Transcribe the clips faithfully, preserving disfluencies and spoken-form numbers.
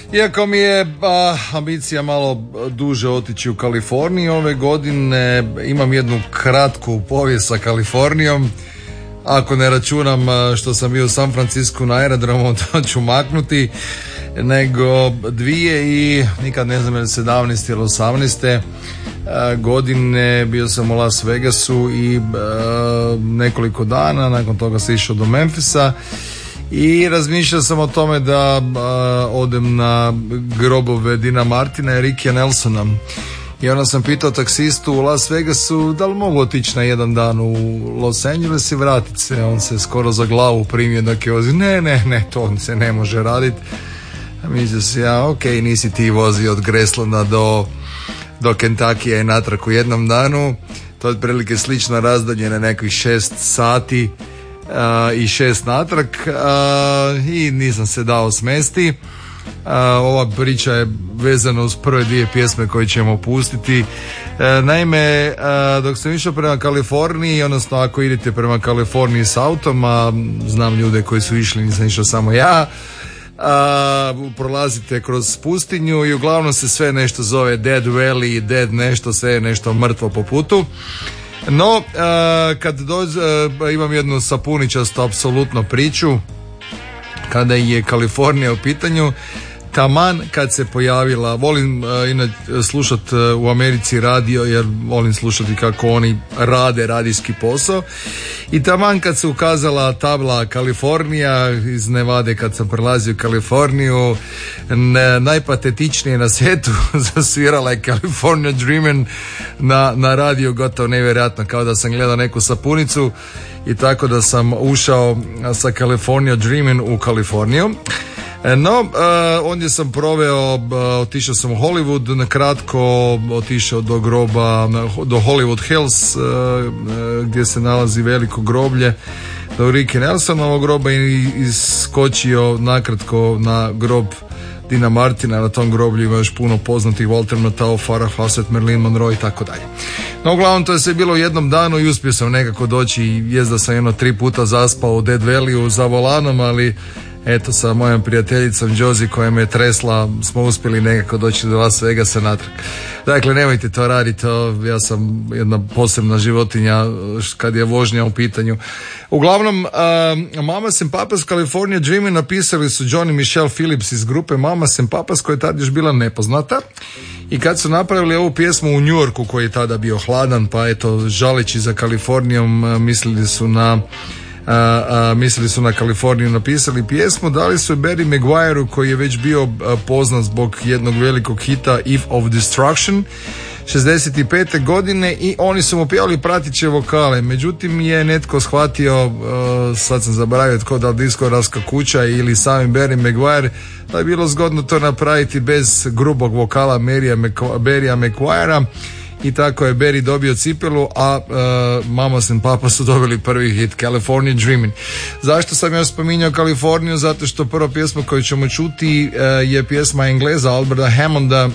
Iako mi je a, ambicija malo duže otići u Kaliforniju, ove godine imam jednu kratku povijest sa Kalifornijom. Ako ne računam što sam bio u San Francisku na aerodromu, to ću maknuti, nego dvije i nikad ne znam je li sedamnaeste ili osamnaeste godine bio sam u Las Vegasu i a, nekoliko dana, nakon toga sam išao do Memphisa i razmišljao sam o tome da a, odem na grobove Dina Martina i Rickya Nelsona. I onda sam pitao taksistu u Las Vegasu da li mogu otići na jedan dan u Los Angeles i vratiti se. On se skoro za glavu primio dok je vozio. Ne, ne, ne, to se ne može raditi. A mislio se ja, ok, nisi ti vozio od Gracelanda do, do Kentuckya i natrag u jednom danu. To je otprilike slično razdalje na nekih šest sati uh, i šest natrag uh, i nisam se dao smesti. Uh, ova priča je vezana uz prve dvije pjesme koje ćemo pustiti. Uh, naime, uh, dok sam išao prema Kaliforniji, odnosno ako idete prema Kaliforniji s autom, a znam ljude koji su išli, nisam išao samo ja, uh, prolazite kroz pustinju i uglavnom se sve nešto zove Dead Valley, Dead nešto, sve je nešto mrtvo po putu. No, uh, kad dođe, uh, imam jednu sapuničastu apsolutno priču kada je Kalifornija u pitanju. Taman kad se pojavila, volim uh, inače slušati uh, u Americi radio jer volim slušati kako oni rade radijski posao, i taman kad se ukazala tabla Kalifornija iz Nevade, kad sam prelazio u Kaliforniju, ne, najpatetičnije na svijetu zasvirala je California Dreamin' na, na radio, gotovo nevjerojatno, kao da sam gledao neku sapunicu. I tako da sam ušao sa California Dreamin' u Kaliforniju. No, uh, ondje sam proveo, uh, otišao sam u Hollywood, na kratko otišao do groba, do Hollywood Hills, uh, uh, gdje se nalazi veliko groblje, do Ricky Nelsonovog groba, i iskočio nakratko na grob Dina Martina. Na tom groblju ima još puno poznatih, Walter Matthau, Farrah Fawcett, Marilyn Monroe i tako dalje. No, uglavnom to je sve bilo u jednom danu i uspio sam nekako doći, i jest da sam jedno tri puta zaspao u Dead Valleyu za volanom, ali eto, sa mojom prijateljicom Josie koja me tresla smo uspjeli nekako doći do Las Vegasa natrag. Dakle, nemojte to raditi, ja sam jedna posebna životinja kad je vožnja u pitanju. Uglavnom, uh, Mamas and Papas California Dreamin' napisali su John i Michelle Phillips iz grupe Mamas and Papas, koja je tad još bila nepoznata, i kad su napravili ovu pjesmu u New Yorku koji je tada bio hladan, pa eto, žaleći za Kalifornijom, uh, mislili su na Uh, uh, mislili su na Kaliforniju, napisali pjesmu, dali su Barry Maguireu koji je već bio uh, poznat zbog jednog velikog hita Eve of Destruction šezdeset pete godine, i oni su mu pjevali pratiće vokale. Međutim je netko shvatio, uh, sad sam zaboravio tko, da li diskografska kuća ili sami Barry Maguire, da je bilo zgodno to napraviti bez grubog vokala Barrya Maguirea. I tako je Barry dobio cipelu, a uh, Mamas and Papa su dobili prvi hit California Dreamin'. Zašto sam ja spominjao Kaliforniju? Zato što prva pjesma koju ćemo čuti uh, je pjesma Engleza Alberta Hammonda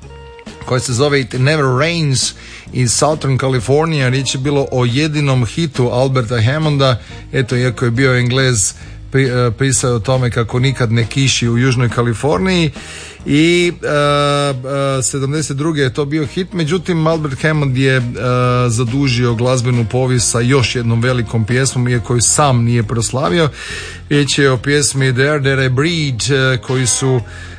koja se zove It Never Rains iz Southern California. Riječ je bilo o jedinom hitu Alberta Hammonda. Eto, iako je bio Englez, pri, uh, pisao o tome kako nikad ne kiši u Južnoj Kaliforniji. I uh, uh, sedamdeset druge je to bio hit, međutim Albert Hammond je uh, zadužio glazbenu povijest sa još jednom velikom pjesmom, iako koju sam nije proslavio. Riječ je o pjesmi There There I Breathe, uh, koji su uh,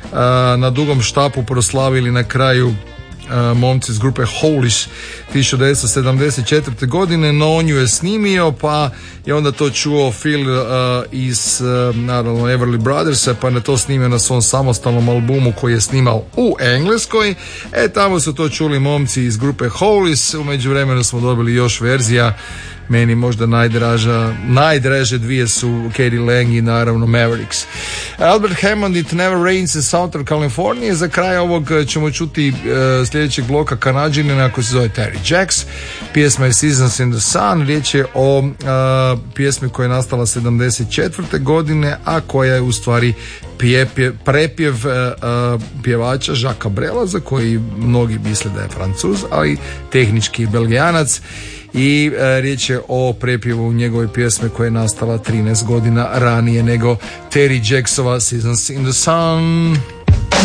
na dugom štapu proslavili na kraju Uh, momci iz grupe Holish tisuću devetsto sedamdeset četvrte godine, no on ju je snimio, pa je onda to čuo Phil uh, iz uh, naravno Everly Brothersa, pa je to snimio na svom samostalnom albumu koji je snimao u Engleskoj. E, tamo su to čuli momci iz grupe Holish. U međuvremenu smo dobili još verzija. Meni možda najdraža, najdraže dvije su Katie Lang i naravno Mavericks. Albert Hammond, It Never Rains in Southern California. Za kraj ovog ćemo čuti uh, sljedećeg bloka Kanadžanina koji se zove Terry Jacks. Pjesma je Seasons in the Sun. Riječ je o uh, pjesmi koja je nastala sedamdeset četvrte godine, a koja je u stvari pjepje, prepjev uh, uh, pjevača Jacquesa Brela, za koji mnogi misle da je Francuz, ali tehnički Belgijanac. I e, riječ je o prepjevu njegove pjesme koja je nastala trinaest godina ranije nego Terry Jacksova Seasons in the Sun.